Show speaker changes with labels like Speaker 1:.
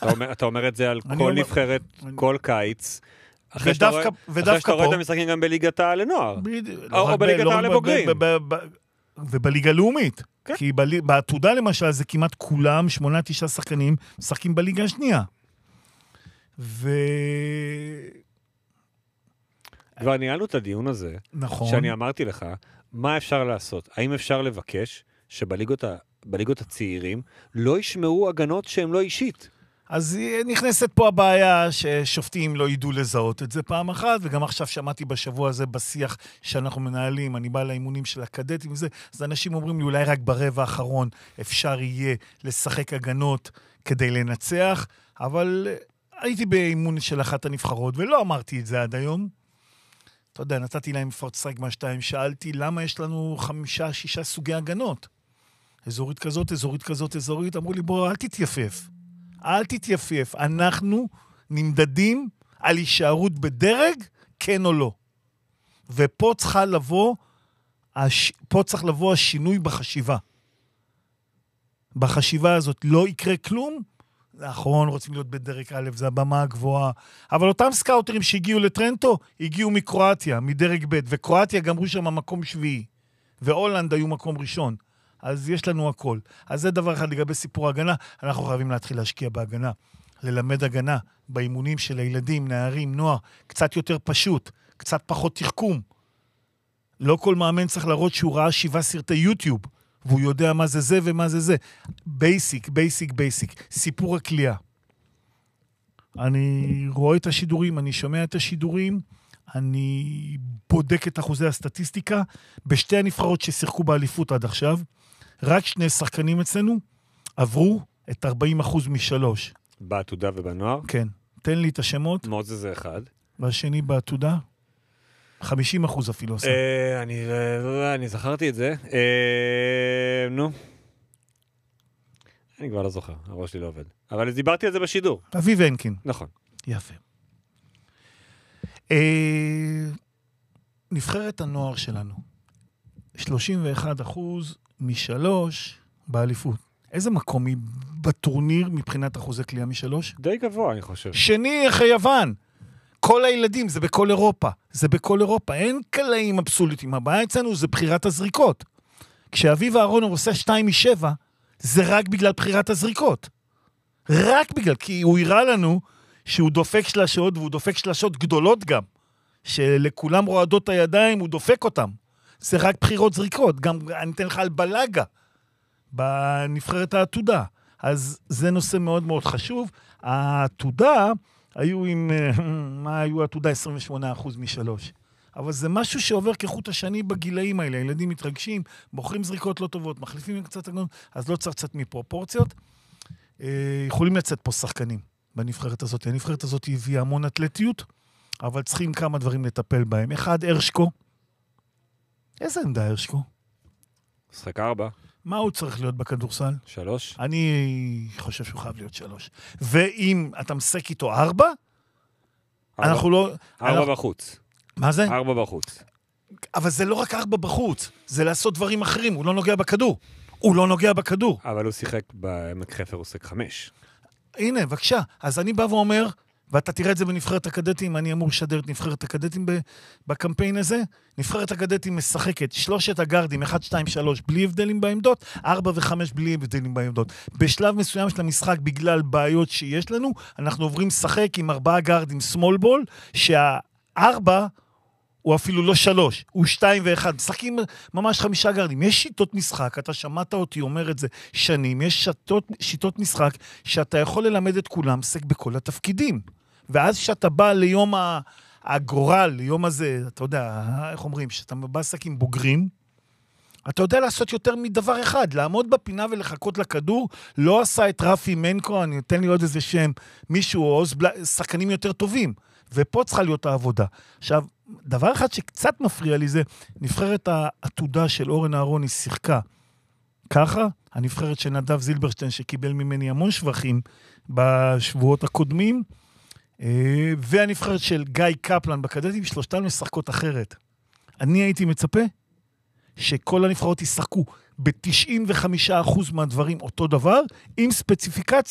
Speaker 1: אתה אומר את זה על כל נבחרת, כל קיץ, אחרי
Speaker 2: ודווקא
Speaker 1: שאתה רואה את המשחקים גם בליגת העל לנוער, או בליגת העל לבוגרים.
Speaker 2: ובליגה לאומית. כי בעתודה למשל זה כמעט כולם, 8-9 שחקנים, משחקים בליגה השנייה.
Speaker 1: כבר ניהלנו את הדיון הזה,
Speaker 2: נכון.
Speaker 1: שאני אמרתי לך, מה אפשר לעשות? האם אפשר לבקש שבליגות הצעירים לא ישמעו הגנות שהן לא אישית?
Speaker 2: אז נכנסת פה הבעיה ששופטים לא ידעו לזהות את זה פעם אחת, וגם עכשיו שמעתי בשבוע הזה בשיח שאנחנו מנהלים, אני בא לאימונים של הקדטים וזה, אז אנשים אומרים לי אולי רק ברבע האחרון אפשר יהיה לשחק הגנות כדי לנצח, אבל הייתי באימון של אחת הנבחרות ולא אמרתי את זה עד היום. אתה יודע, נתתי להם פורטסטרייק מהשתיים, שאלתי למה יש לנו 5-6 סוגי הגנות. אזורית כזאת, אזורית כזאת, אזורית, אמרו לי בוא אל תתייפף. אל תתייפף, אנחנו נמדדים על הישארות בדרג, כן או לא. ופה צריך לבוא השינוי בחשיבה. בחשיבה הזאת לא יקרה כלום, נכון, רוצים להיות בדרג א', זה הבמה הגבוהה, אבל אותם סקאוטרים שהגיעו לטרנטו, הגיעו מקרואטיה, מדרג ב', וקרואטיה גמרו שם מקום שביעי, והולנד היו מקום ראשון. אז יש לנו הכל. אז זה דבר אחד לגבי סיפור ההגנה. אנחנו חייבים להתחיל להשקיע בהגנה. ללמד הגנה באימונים של הילדים, נערים, נוער, קצת יותר פשוט, קצת פחות תחכום. לא כל מאמן צריך להראות שהוא ראה 7 סרטי יוטיוב, והוא יודע מה זה זה ומה זה זה. בייסיק, בייסיק, בייסיק. סיפור הקליעה. אני רואה את השידורים, אני שומע את השידורים, אני בודק את אחוזי הסטטיסטיקה. בשתי הנבחרות ששיחקו באליפות עד עכשיו, רק 2 שחקנים אצלנו עברו את 40% מ3.
Speaker 1: בעתודה ובנוער?
Speaker 2: כן. תן לי את השמות.
Speaker 1: מוזס זה אחד.
Speaker 2: והשני בעתודה? 50% אפילו עושה.
Speaker 1: אני זכרתי את זה. נו. אני כבר לא זוכר, הראש שלי לא עובד. אבל דיברתי על זה בשידור.
Speaker 2: אביב הנקין.
Speaker 1: נכון.
Speaker 2: יפה. נבחרת הנוער שלנו. 31% מ3 באליפות. איזה מקום היא בטורניר מבחינת אחוזי קליעה מ3?
Speaker 1: די גבוה, אני חושב.
Speaker 2: שני אחרי יוון. כל הילדים, זה בכל אירופה. זה בכל אירופה. אין קלעים אבסולוטיים. הבעיה אצלנו זה בחירת הזריקות. כשאביב אהרונוב עושה 2 מ7, זה רק בגלל בחירת הזריקות. רק בגלל, כי הוא הראה לנו שהוא דופק שלשות, והוא דופק שלשות גדולות גם. שלכולם רועדות הידיים, הוא דופק אותם. זה רק בחירות זריקות. גם אני אתן לך על בלגה, בנבחרת העתודה. אז זה נושא מאוד מאוד חשוב. העתודה, היו עם, מה היו העתודה? 28% מ3. אבל זה משהו שעובר כחוט השני בגילאים האלה. הילדים מתרגשים, בוחרים זריקות לא טובות, מחליפים קצת הגנות, אז לא צריך קצת מפרופורציות. יכולים לצאת פה שחקנים בנבחרת הזאת. הנבחרת הזאת הביאה המון אתלטיות, אבל צריכים כמה דברים לטפל בהם. אחד, הרשקו. איזה עמדה הרשקו?
Speaker 1: משחק 4.
Speaker 2: מה הוא צריך להיות בכדורסל?
Speaker 1: 3.
Speaker 2: אני חושב שהוא חייב להיות 3. ואם אתה משחק איתו 4, אנחנו לא...
Speaker 1: 4 בחוץ.
Speaker 2: מה זה?
Speaker 1: 4 בחוץ.
Speaker 2: אבל זה לא רק 4 בחוץ, זה לעשות דברים אחרים, הוא לא נוגע בכדור. הוא לא נוגע בכדור.
Speaker 1: אבל הוא שיחק בעמק חפר, הוא שיחק 5.
Speaker 2: הנה, בבקשה. אז אני בא ואומר, ואתה תראה את זה בנבחרת הקדטים, אני אמור לשדר את נבחרת הקדטים בקמפיין הזה. נבחרת הקדטים משחקת 3 הגארדים, 1, 2, 3, בלי הבדלים בעמדות, 4 ו5 בלי הבדלים בעמדות. בשלב מסוים של המשחק, בגלל בעיות שיש לנו, אנחנו עוברים לשחק עם 4 גארדים סמול בול, שה4 הוא אפילו לא 3, הוא 2 ו1. משחקים ממש 5 גארדים. יש שיטות משחק, אתה שמעת אותי אומר את זה שנים, יש שיטות משחק שאתה יכול ללמד את כולם, שק בכל התפקידים. ואז שאתה בא ליום הגורל, ליום הזה, אתה יודע, איך אומרים, שאתה בא שק עם בוגרים, אתה יודע לעשות יותר מדבר אחד, לעמוד בפינה ולחכות לכדור, לא עשה את רפי מנקו, אני אתן לי עוד איזה שם, מישהו או שחקנים יותר טובים. ופה צריכה להיות העבודה. עכשיו, דבר אחד שקצת מפריע לי זה, נבחרת העתודה של אורן אהרוני שיחקה ככה, הנבחרת של נדב זילברשטיין שקיבל ממני המון שבחים בשבועות הקודמים, והנבחרת של גיא קפלן בקדטים, שלושתן משחקות אחרת. אני הייתי מצפה שכל הנבחרות ישחקו ב-95% מהדברים אותו דבר, עם ספציפיקציה